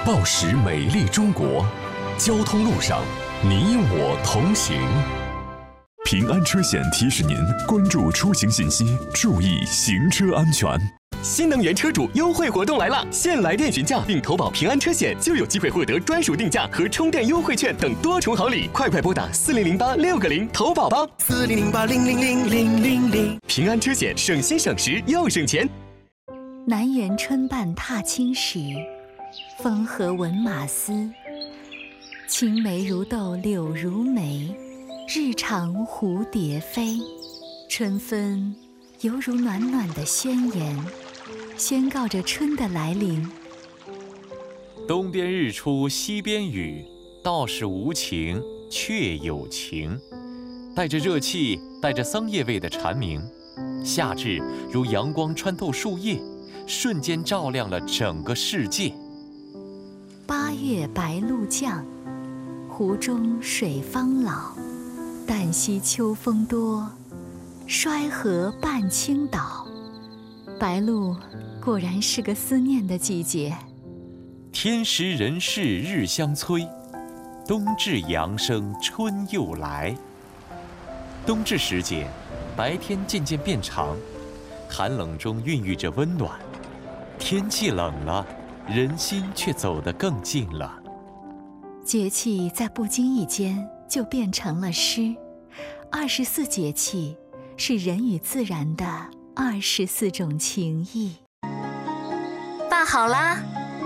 报时美丽中国，交通路上你我同行。 平安车险提示您关注出行信息，注意行车安全。 新能源车主优惠活动来了！现来电询价并投保平安车险，就有机会获得专属定价和充电优惠券等多重好礼。快拨打4008-6个0投保吧！4008-0000000。平安车险，省心省时又省钱。 南园春半踏青时，风和闻马嘶。青梅如豆柳如眉，日长蝴蝶飞。春分犹如暖暖的宣言，宣告着春的来临。 东边日出西边雨，道是无晴却有晴。带着热气，带着桑叶味的蝉鸣，夏至如阳光穿透树叶，瞬间照亮了整个世界。 8月白露降，湖中水方老。旦夕秋风多，衰河半倾倒。白露果然是个思念的季节。 天时人事日相催，冬至阳生春又来。冬至时节，白天渐渐变长，寒冷中孕育着温暖。天气冷了，人心却走得更近了。 节气在不经意间就变成了诗。24节气是人与自然的24种情谊。 饭好啦。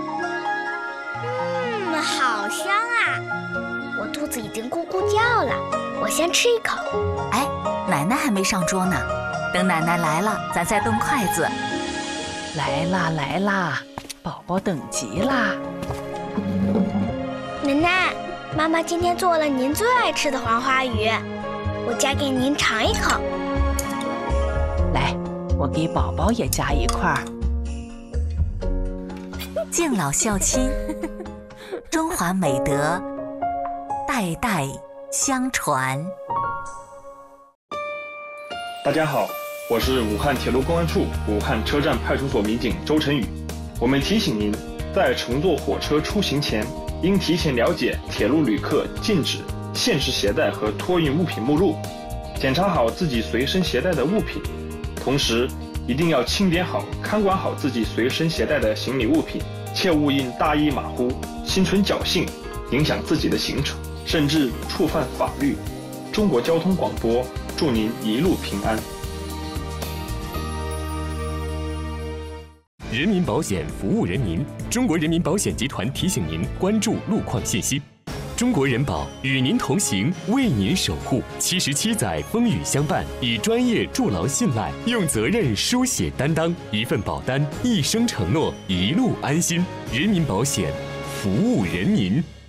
好香啊！我肚子已经咕咕叫了，我先吃一口。 哎，奶奶还没上桌呢，等奶奶来了，咱再动筷子。 来啦来啦，宝宝等急啦。 奶奶，妈妈今天做了您最爱吃的黄花鱼，我夹给您尝一口。 来，我给宝宝也夹一块。 敬老孝亲，中华美德代代相传。 大家好，我是武汉铁路公安处武汉车站派出所民警周晨宇。我们提醒您，在乘坐火车出行前，应提前了解铁路旅客禁止、限制携带和托运物品目录，检查好自己随身携带的物品，同时一定要清点好、看管好自己随身携带的行李物品，切勿因大意马虎、心存侥幸，影响自己的行程，甚至触犯法律。中国交通广播祝您一路平安。 人民保险服务人民，中国人民保险集团提醒您关注路况信息。中国人保与您同行，为您守护。77载风雨相伴，以专业筑牢信赖，用责任书写担当，一份保单，一生承诺，一路安心。人民保险，服务人民。